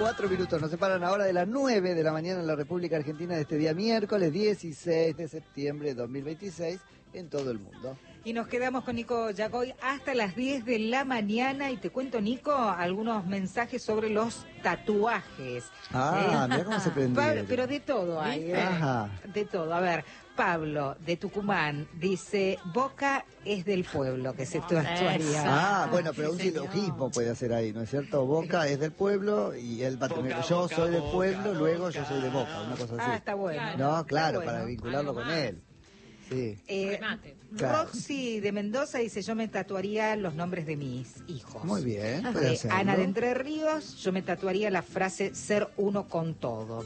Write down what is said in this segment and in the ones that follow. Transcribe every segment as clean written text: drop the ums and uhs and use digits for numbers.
4 minutos nos separan ahora de las 9 de la mañana en la República Argentina de este día miércoles 16 de septiembre de 2026 en todo el mundo. Y nos quedamos con Nico Yacoy hasta las 10 de la mañana y te cuento, Nico, algunos mensajes sobre los tatuajes. Mira cómo se prendió. Pero de todo hay, Ajá. de todo. A ver, Pablo, de Tucumán, dice, Boca es del pueblo, que se tatuaría. Bueno, pero un silogismo puede hacer ahí, ¿no es cierto? Boca es del pueblo y él va a tener, yo soy del pueblo, luego yo soy de Boca, una cosa así. Está bueno. No, claro, bueno. Para vincularlo con él. Sí. Claro. Roxy de Mendoza dice, yo me tatuaría los nombres de mis hijos. Muy bien, puede hacerlo. Ana de Entre Ríos, yo me tatuaría la frase ser uno con todo.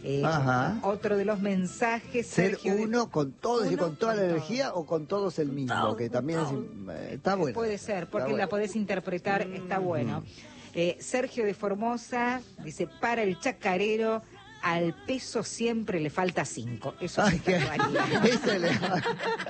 Otro de los mensajes, ser Sergio uno con todo, con toda la energía o con todos el mismo, que también está bueno. Puede ser, porque la podés interpretar, está bueno. Sergio de Formosa dice, para el chacarero, al peso siempre le falta 5. Eso se tatuaría.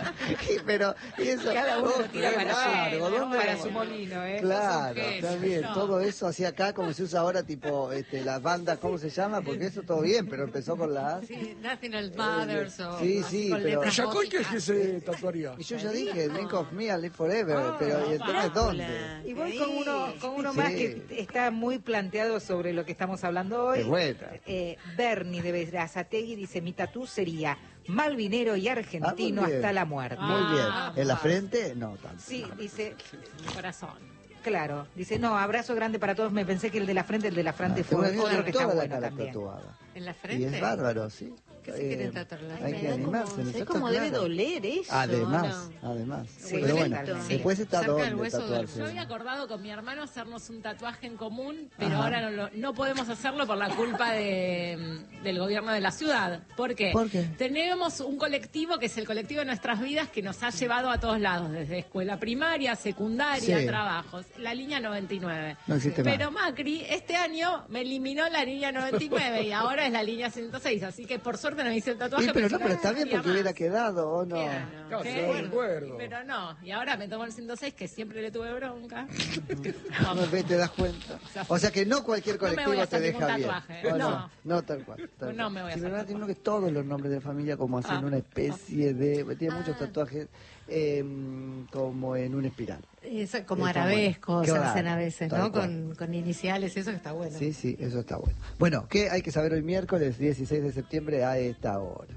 Pero eso, cada uno tira para su molino, Claro, también. Todo eso hacia acá, como se usa ahora, tipo las bandas, ¿cómo se llama? Porque eso todo bien, pero empezó con la... Sí, National Mothers o... Sí, pero... ¿Yacoy qué es que se tatuaría? Y yo ya dije, Think of Me, I Live Forever, pero ¿y el tema es dónde? Y voy con uno más que está muy planteado sobre lo que estamos hablando hoy. Qué buena. Bernie de Berazategui dice, mi tatú sería malvinero y argentino hasta la muerte. Muy bien. ¿En la frente? No tanto. Sí, dice... Corazón. Claro, dice, no, abrazo grande para todos. Me pensé que el de la frente fue otro que está bueno también. Tatuada. ¿En la frente? Y es bárbaro, sí. ¿Qué se quieren tatuar? Hay que animarse. Es como debe doler eso. Además. Sí, pero bueno, después está cerca del donde hueso tatuarse. Yo había acordado con mi hermano hacernos un tatuaje en común, pero ahora no podemos hacerlo por la culpa del gobierno de la ciudad. ¿Por qué? Tenemos un colectivo que es el colectivo de nuestras vidas que nos ha llevado a todos lados, desde escuela primaria, secundaria, trabajos. La línea 99. No existe más. Pero Macri este año me eliminó la línea 99 y ahora es la línea 106, así que por suerte no hice el tatuaje. Pero está bien porque hubiera quedado, ¿o no? Pero no, y ahora me tomo el 106 que siempre le tuve bronca. Te das cuenta. O sea que no cualquier colectivo te deja bien. No, tal cual. No me voy a hacer tatuaje. Tiene que todos los nombres de familia como haciendo una especie de... Tiene muchos tatuajes como en una espiral. Como arabescos se hacen a veces, ¿no? Con iniciales, eso que está bueno. Sí, eso está bueno. Bueno, ¿qué hay que saber hoy miércoles 16 de septiembre a esta hora?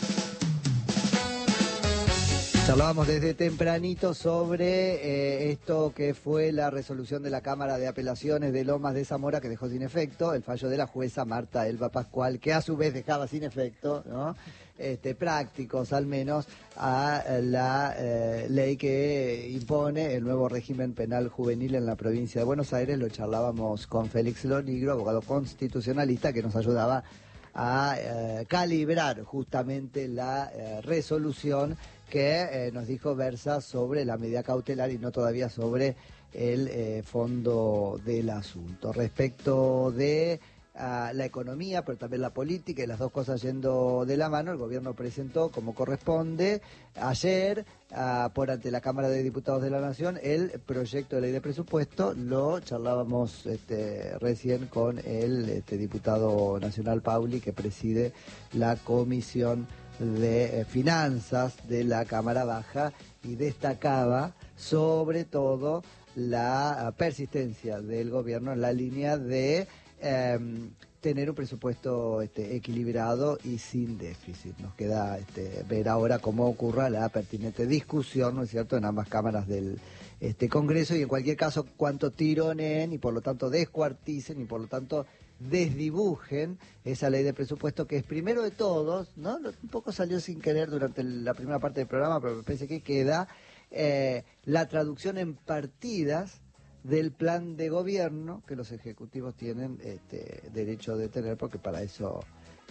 Charlábamos desde tempranito sobre esto que fue la resolución de la Cámara de Apelaciones de Lomas de Zamora que dejó sin efecto el fallo de la jueza Marta Elba Pascual, que a su vez dejaba sin efecto, ¿no? Prácticos al menos a la ley que impone el nuevo régimen penal juvenil en la provincia de Buenos Aires. Lo charlábamos con Félix Lonigro, abogado constitucionalista, que nos ayudaba a calibrar justamente la resolución que nos dijo versa sobre la medida cautelar y no todavía sobre el fondo del asunto. Respecto de la economía, pero también la política y las dos cosas yendo de la mano, el gobierno presentó, como corresponde, ayer, por ante la Cámara de Diputados de la Nación, el proyecto de ley de presupuesto. Lo charlábamos recién con el diputado nacional Pauli, que preside la Comisión de Finanzas de la Cámara Baja, y destacaba sobre todo la persistencia del gobierno en la línea de tener un presupuesto equilibrado y sin déficit. Nos queda ver ahora cómo ocurra la pertinente discusión, ¿no es cierto?, en ambas cámaras del Congreso, y en cualquier caso cuánto tironeen y por lo tanto descuarticen y por lo tanto desdibujen esa ley de presupuesto que es primero de todos, ¿no? Un poco salió sin querer durante la primera parte del programa, pero me parece que queda la traducción en partidas del plan de gobierno que los ejecutivos tienen derecho de tener, porque para eso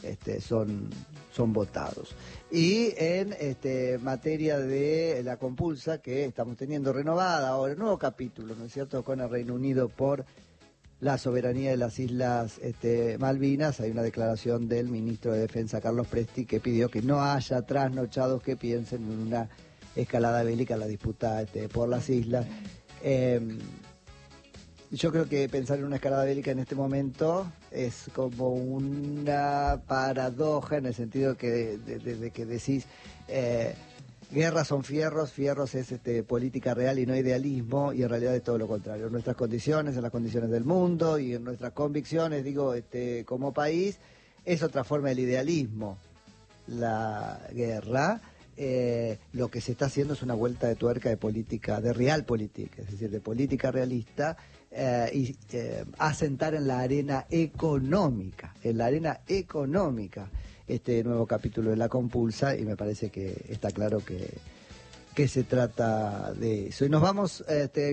son votados. Y en materia de la compulsa que estamos teniendo renovada ahora, nuevo capítulo, ¿no es cierto?, con el Reino Unido por la soberanía de las Islas Malvinas. Hay una declaración del ministro de Defensa, Carlos Presti, que pidió que no haya trasnochados que piensen en una escalada bélica en la disputa por las islas. Yo creo que pensar en una escalada bélica en este momento es como una paradoja en el sentido que de que decís guerras son fierros, fierros es política real y no idealismo, y en realidad es todo lo contrario. En nuestras condiciones, en las condiciones del mundo y en nuestras convicciones, digo, como país, es otra forma del idealismo. La guerra, lo que se está haciendo es una vuelta de tuerca de política, de realpolitik, es decir, de política realista, y asentar en la arena económica, este nuevo capítulo de La Compulsa, y me parece que está claro que se trata de eso. Y nos vamos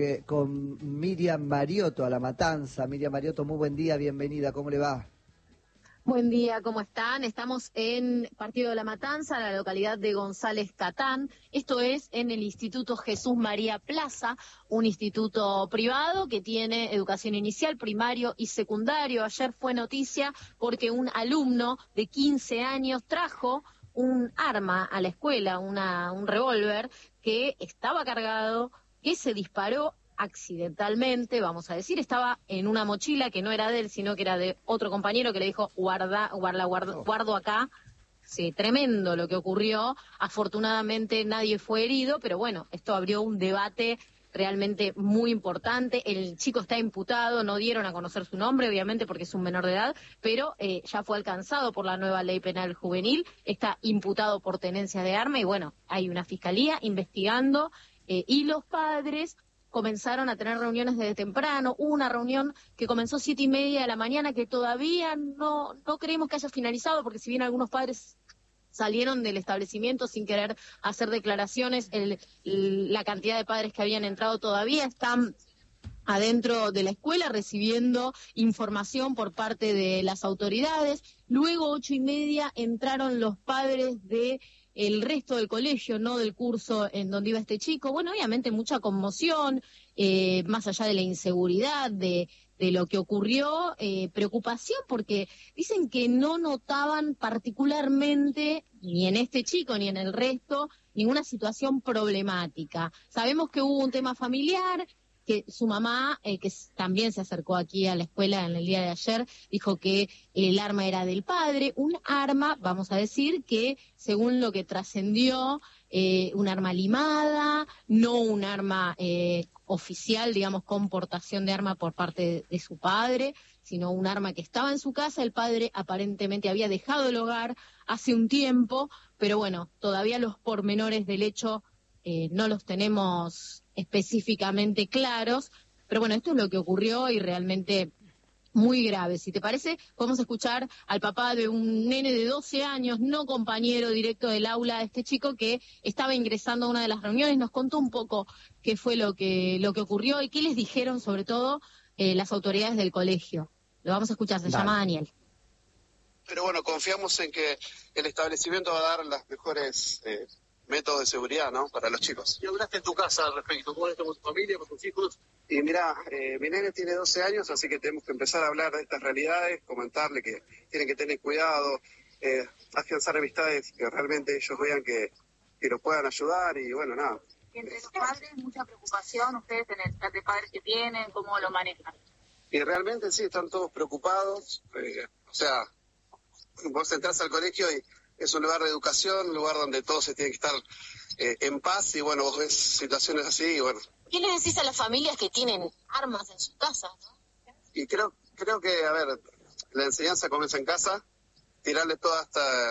con Miriam Mariotto a La Matanza. Miriam Mariotto, muy buen día, bienvenida, ¿cómo le va? Buen día, ¿cómo están? Estamos en Partido de La Matanza, la localidad de González Catán. Esto es en el Instituto Jesús María Plaza, un instituto privado que tiene educación inicial, primario y secundario. Ayer fue noticia porque un alumno de 15 años trajo un arma a la escuela, un revólver que estaba cargado, que se disparó accidentalmente, vamos a decir, estaba en una mochila que no era de él, sino que era de otro compañero que le dijo, guardo acá. Sí, tremendo lo que ocurrió. Afortunadamente nadie fue herido, pero bueno, esto abrió un debate realmente muy importante. El chico está imputado, no dieron a conocer su nombre, obviamente, porque es un menor de edad, pero ya fue alcanzado por la nueva ley penal juvenil, está imputado por tenencia de arma y bueno, hay una fiscalía investigando y los padres comenzaron a tener reuniones desde temprano. Hubo una reunión que comenzó 7:30 de la mañana que todavía no creemos que haya finalizado, porque si bien algunos padres salieron del establecimiento sin querer hacer declaraciones, la cantidad de padres que habían entrado todavía están adentro de la escuela recibiendo información por parte de las autoridades. Luego, 8:30, entraron los padres de el resto del colegio, no del curso en donde iba este chico. Bueno, obviamente mucha conmoción, más allá de la inseguridad, de lo que ocurrió, preocupación, porque dicen que no notaban particularmente, ni en este chico ni en el resto, ninguna situación problemática. Sabemos que hubo un tema familiar, que su mamá, que también se acercó aquí a la escuela en el día de ayer, dijo que el arma era del padre, un arma, vamos a decir, que según lo que trascendió, un arma limada, no un arma oficial, digamos, con portación de arma por parte de su padre, sino un arma que estaba en su casa. El padre aparentemente había dejado el hogar hace un tiempo, pero bueno, todavía los pormenores del hecho no los tenemos específicamente claros, pero bueno, esto es lo que ocurrió y realmente muy grave. Si te parece, podemos escuchar al papá de un nene de 12 años, no compañero directo del aula de este chico, que estaba ingresando a una de las reuniones. Nos contó un poco qué fue lo que ocurrió y qué les dijeron, sobre todo, las autoridades del colegio. Lo vamos a escuchar, se llama Daniel. Pero bueno, confiamos en que el establecimiento va a dar las mejores métodos de seguridad, ¿no?, para los chicos. ¿Qué hablaste en tu casa al respecto? ¿Cómo estás con tu familia, con tus hijos? Y mira, mi nene tiene 12 años, así que tenemos que empezar a hablar de estas realidades, comentarle que tienen que tener cuidado, afianzar amistades, que realmente ellos vean que los puedan ayudar y bueno, nada. Y entre los padres, mucha preocupación, ustedes en el chat de padres que tienen, ¿cómo lo manejan? Y realmente sí, están todos preocupados, o sea, vos entrás al colegio y es un lugar de educación, un lugar donde todos se tienen que estar en paz y bueno, vos ves situaciones así y bueno. ¿Qué le decís a las familias que tienen armas en su casa? Y creo que, a ver, la enseñanza comienza en casa, tirarle toda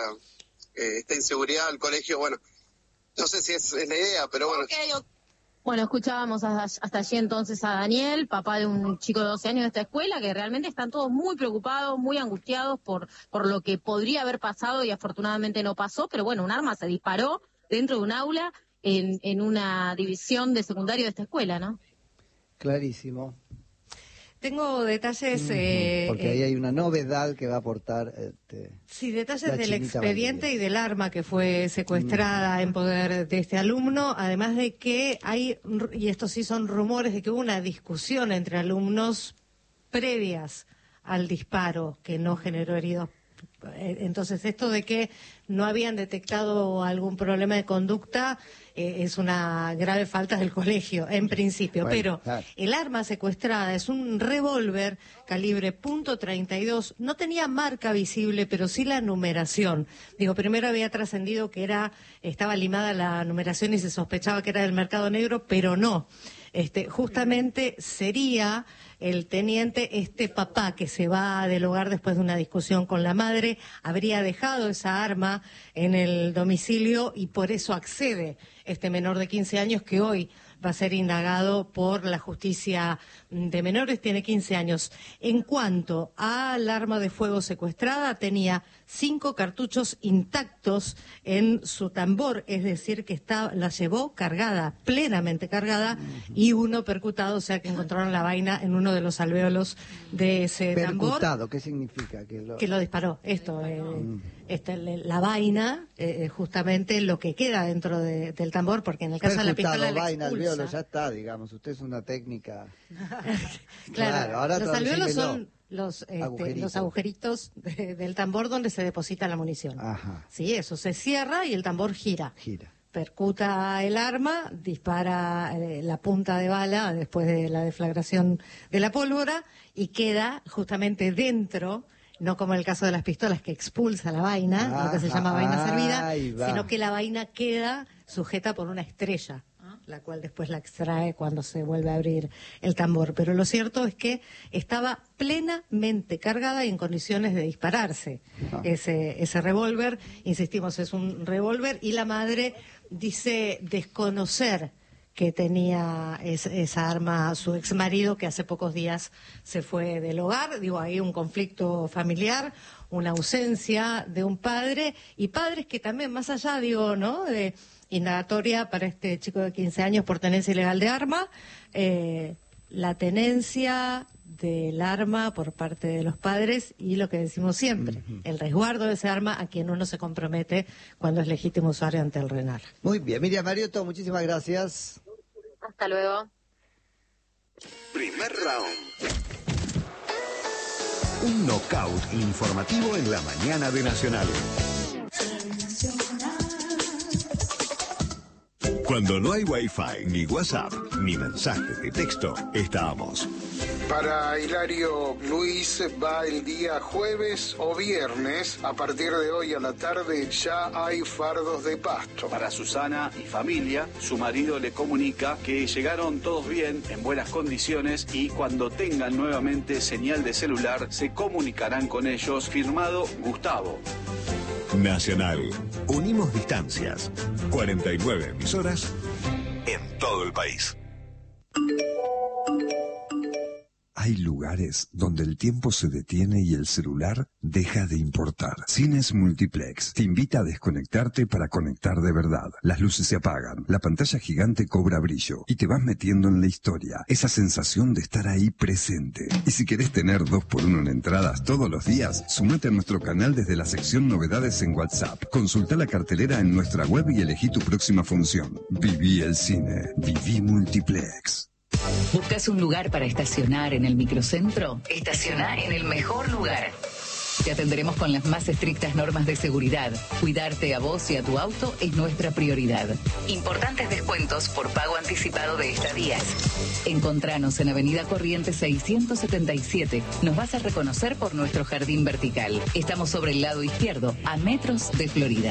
esta inseguridad al colegio, bueno, no sé si es la idea, pero bueno. Okay. Bueno, escuchábamos hasta allí entonces a Daniel, papá de un chico de 12 años de esta escuela, que realmente están todos muy preocupados, muy angustiados por lo que podría haber pasado y afortunadamente no pasó, pero bueno, un arma se disparó dentro de un aula en una división de secundario de esta escuela, ¿no? Clarísimo. Tengo detalles... porque ahí hay una novedad que va a aportar... sí, detalles del expediente y del arma que fue secuestrada en poder de este alumno, además de que hay, y estos sí son rumores, de que hubo una discusión entre alumnos previas al disparo que no generó heridos Entonces, esto de que no habían detectado algún problema de conducta es una grave falta del colegio, en principio. Bueno, pero claro, el arma secuestrada es un revólver calibre .32, no tenía marca visible, pero sí la numeración. Digo, primero había trascendido que estaba limada la numeración y se sospechaba que era del mercado negro, pero no. Justamente sería el teniente, papá que se va del hogar después de una discusión con la madre, habría dejado esa arma en el domicilio y por eso accede este menor de 15 años que hoy va a ser indagado por la justicia de menores, tiene 15 años. En cuanto al arma de fuego secuestrada, tenía 5 cartuchos intactos en su tambor, es decir, que la llevó cargada, plenamente cargada, y 1 percutado, o sea que encontraron la vaina en uno de los alvéolos de ese tambor. ¿Percutado? ¿Qué significa? Que lo disparó, la vaina, justamente lo que queda dentro del tambor, porque en el caso de la pistola la vaina, expulsa. alvéolo, ya está, digamos, usted es una técnica. Claro, ahora los alvéolos son los agujeritos del tambor donde se deposita la munición. Ajá. Sí, eso se cierra y el tambor gira. Percuta el arma, dispara la punta de bala después de la deflagración de la pólvora y queda justamente dentro, no como en el caso de las pistolas que expulsa la vaina, lo que se llama vaina servida, sino que la vaina queda sujeta por una estrella, la cual después la extrae cuando se vuelve a abrir el tambor. Pero lo cierto es que estaba plenamente cargada y en condiciones de dispararse ese revólver. Insistimos, es un revólver y la madre dice desconocer que tenía esa arma su exmarido, que hace pocos días se fue del hogar. Digo, hay un conflicto familiar, una ausencia de un padre, y padres que también, más allá, de indagatoria para este chico de 15 años por tenencia ilegal de arma, la tenencia del arma por parte de los padres y lo que decimos siempre, el resguardo de ese arma a quien uno se compromete cuando es legítimo usuario ante el RENAL. Muy bien, Miriam Mariotto, muchísimas gracias. Hasta luego. Primer round. Un knockout informativo en la mañana de Nacional. Cuando no hay Wi-Fi, ni WhatsApp, ni mensajes de texto, estábamos. Para Hilario Luis va el día jueves o viernes. A partir de hoy a la tarde ya hay fardos de pasto. Para Susana y familia, su marido le comunica que llegaron todos bien, en buenas condiciones, y cuando tengan nuevamente señal de celular se comunicarán con ellos. Firmado Gustavo. Nacional. Unimos distancias. 49 emisoras en todo el país. Hay lugares donde el tiempo se detiene y el celular deja de importar. Cines Multiplex te invita a desconectarte para conectar de verdad. Las luces se apagan, la pantalla gigante cobra brillo y te vas metiendo en la historia. Esa sensación de estar ahí presente. Y si querés tener 2x1 en entradas todos los días, sumate a nuestro canal desde la sección Novedades en WhatsApp. Consulta la cartelera en nuestra web y elegí tu próxima función. Viví el cine. Viví Multiplex. ¿Buscas un lugar para estacionar en el microcentro? Estaciona en el mejor lugar. Te atenderemos con las más estrictas normas de seguridad. Cuidarte a vos y a tu auto es nuestra prioridad. Importantes descuentos por pago anticipado de estadías. Encontranos en Avenida Corrientes 677. Nos vas a reconocer por nuestro jardín vertical. Estamos sobre el lado izquierdo, a metros de Florida.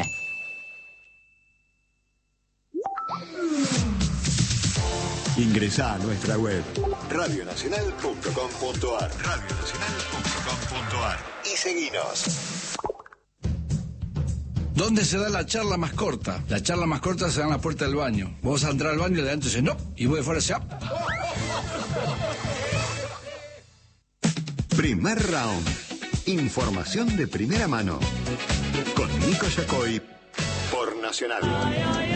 Ingresá a nuestra web radionacional.com.ar radionacional.com.ar y seguinos. ¿Dónde se da la charla más corta? La charla más corta se da en la puerta del baño. Vos vas a entrar al baño y de adentro dices no, y vos de fuera dices Primer round. Información de primera mano. Con Nico Yacoy por Nacional.